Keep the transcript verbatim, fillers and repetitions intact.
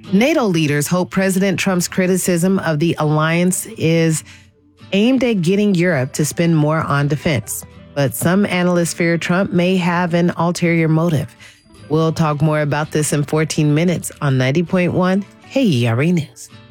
NATO leaders hope President Trump's criticism of the alliance is aimed at getting Europe to spend more on defense. But some analysts fear Trump may have an ulterior motive. We'll talk more about this in fourteen minutes on ninety point one K E R A News.